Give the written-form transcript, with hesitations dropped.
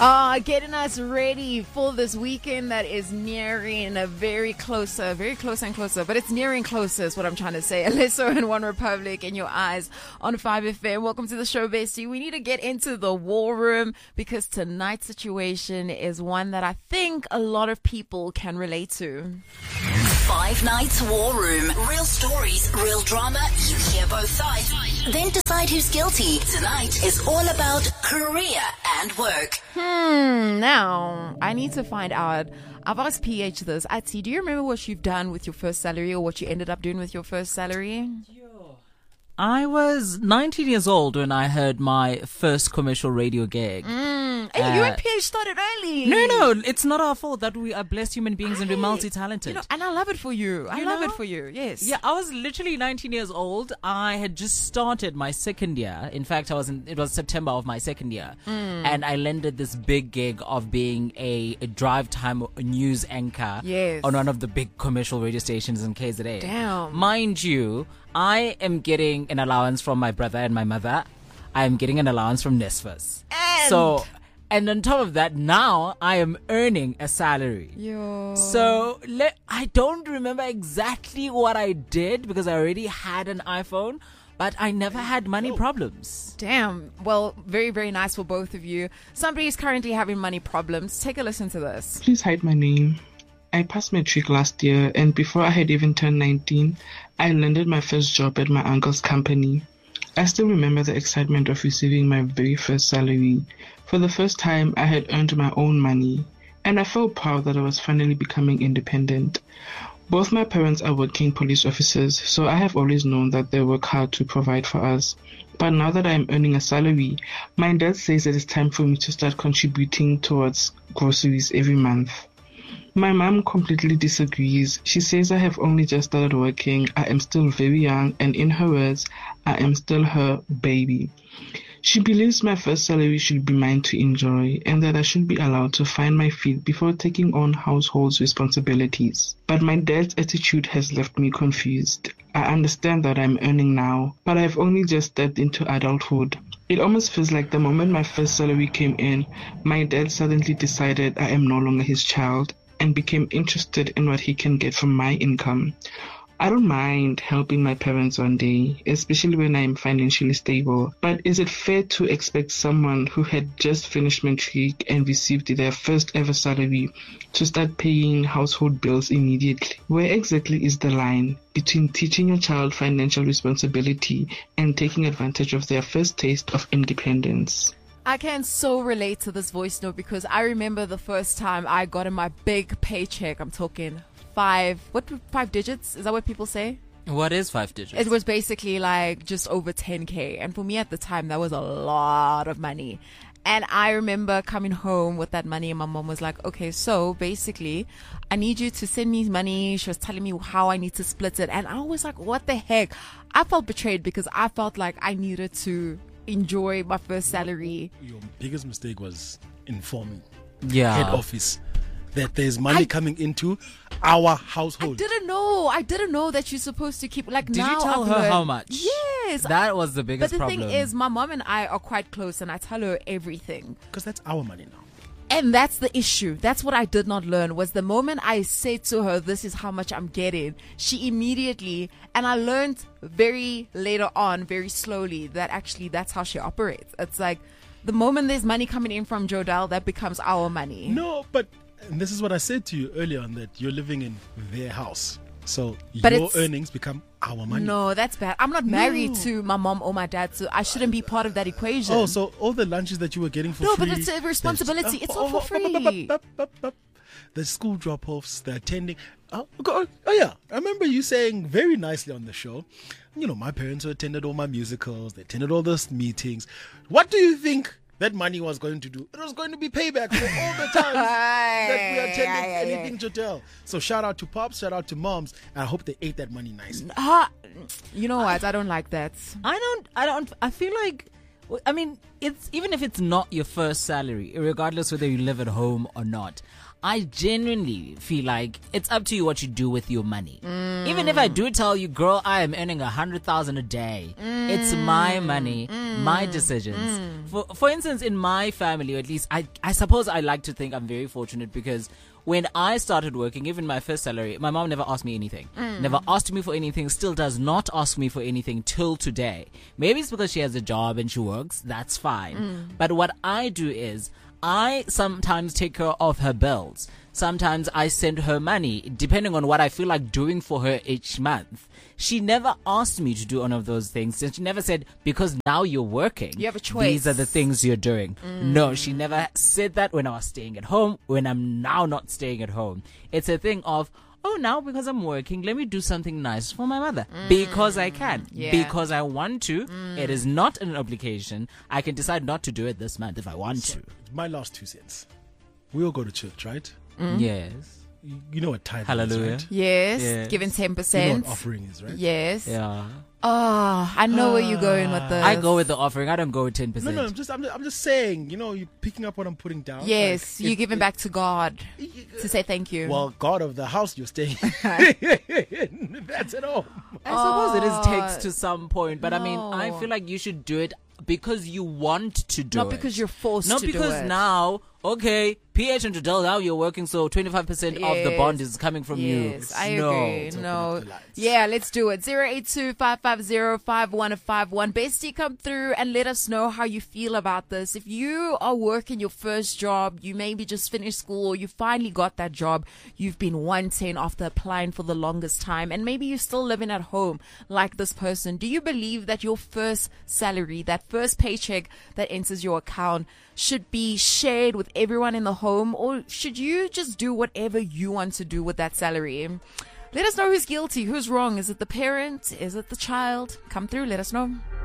Getting us ready for this weekend that is nearing very close and closer, but it's nearing closer is what I'm trying to say. Alesso and One Republic in your eyes on 5FM. Welcome to the show, Bestie. We need to get into the war room because tonight's situation is one that I think a lot of people can relate to. 5 Nights War Room. Real stories, real drama. You hear both sides. Then decide who's guilty. Tonight is all about career and work. Now, I need to find out. I've asked PH this. Atsi, do you remember what you've done with your first salary or what you ended up doing with your first salary? I was 19 years old when I heard my first commercial radio gig. Hey, you and PH started early. No, it's not our fault that we are blessed human beings and we're multi-talented. And I love it for you. I love it for you, yes. Yeah, I was literally 19 years old. I had just started my second year. In fact, it was September of my second year. And I landed this big gig of being a drive time news anchor on one of the big commercial radio stations in KZN. Damn. Mind you, I am getting an allowance from my brother and my mother. I am getting an allowance from Nesfas. And on top of that, now I am earning a salary. So I don't remember exactly what I did because I already had an iPhone, but I never had money problems. Damn. Well, very, very nice for both of you. Somebody is currently having money problems. Take a listen to this. Please hide my name. I passed matric last year, and before I had even turned 19, I landed my first job at my uncle's company. I still remember the excitement of receiving my very first salary. For the first time, I had earned my own money, and I felt proud that I was finally becoming independent. Both my parents are working police officers, so I have always known that they work hard to provide for us. But now that I am earning a salary, my dad says that it's time for me to start contributing towards groceries every month. My mom completely disagrees. She says I have only just started working, I am still very young, and in her words, I am still her baby. She believes my first salary should be mine to enjoy and that I should be allowed to find my feet before taking on household responsibilities. But my dad's attitude has left me confused. I understand that I'm earning now, but I've only just stepped into adulthood. It almost feels like the moment my first salary came in, my dad suddenly decided I am no longer his child and became interested in what he can get from my income. I don't mind helping my parents one day, especially when I am financially stable. But is it fair to expect someone who had just finished matric and received their first ever salary to start paying household bills immediately? Where exactly is the line between teaching your child financial responsibility and taking advantage of their first taste of independence? I can so relate to this voice note because I remember the first time I got in my big paycheck. I'm talking 5 digits? Is that what people say? What is 5 digits? It was basically like just over 10K. And for me at the time, that was a lot of money. And I remember coming home with that money and my mom was like, okay, so basically I need you to send me money. She was telling me how I need to split it. And I was like, what the heck? I felt betrayed because I felt like I needed to enjoy my first salary. Your biggest mistake was informing head office that there's money coming into our household. I didn't know that you're supposed to keep Did you tell her how much? Yes. That was the biggest problem. problem. But the thing is, my mom and I are quite close and I tell her everything. Because that's our money now. And that's the issue. That's what I did not learn was the moment I said to her, this is how much I'm getting, she immediately, and I learned very later on, very slowly, that actually that's how she operates. It's like the moment there's money coming in from Jodelle, that becomes our money. No, but this is what I said to you earlier on, that you're living in their house. So but your earnings become our money. No, that's bad. I'm not married to my mom or my dad, so I shouldn't be part of that equation. Oh, so all the lunches that you were getting for free. No, but it's a responsibility. It's not for free. The school drop-offs, the attending. Oh, yeah. I remember you saying very nicely on the show, my parents attended all my musicals. They attended all those meetings. What do you think that money was going to do? It was going to be payback for all the times that we attended anything to tell. So shout out to pops, shout out to moms. I hope they ate that money nicely. You know what? I don't like that. I feel like Well, I mean, it's even if it's not your first salary, regardless whether you live at home or not, I genuinely feel like it's up to you what you do with your money. Even if I do tell you, girl, I am earning 100,000 a day. It's my money, my decisions. For instance, in my family, or at least I suppose I like to think I'm very fortunate because when I started working, even my first salary, my mom never asked me anything. Never asked me for anything, still does not ask me for anything till today. Maybe it's because she has a job and she works, that's fine. But what I do is, I sometimes take care of her bills. Sometimes I send her money, depending on what I feel like doing for her each month. She never asked me to do one of those things. And she never said, because now you're working, you have a choice. These are the things you're doing. No, she never said that when I was staying at home, when I'm now not staying at home. It's a thing of, oh, now because I'm working, let me do something nice for my mother. Because I can. Because I want to. It is not an obligation. I can decide not to do it this month if I want to. My last 2 cents. We all go to church, right? Yes. You know what tithe Hallelujah. is, right? Yes, giving 10%. You know what offering is, right? Yes. Yeah. Oh, I know where you're going with this. I go with the offering. I don't go with 10%. No, I'm just saying, you're picking up what I'm putting down. Yes, you're giving back to God to say thank you. Well, God of the house you're staying in. That's it all. I suppose it is takes to some point, but I mean, I feel like you should do it because you want to do it. Not because you're forced to do it. Not because now, okay, PH and Jadel, now you're working, so 25% of the bond is coming from you. Yes, I agree. No. Yeah, let's do it. 082-550-5151. Bestie, come through and let us know how you feel about this. If you are working your first job, you maybe just finished school or you finally got that job you've been wanting after applying for the longest time, and maybe you're still living at home like this person. Do you believe that your first salary, that first paycheck that enters your account, should be shared with everyone in the home, or should you just do whatever you want to do with that salary? Let us know who's guilty, who's wrong. Is it the parent? Is it the child? Come through, let us know.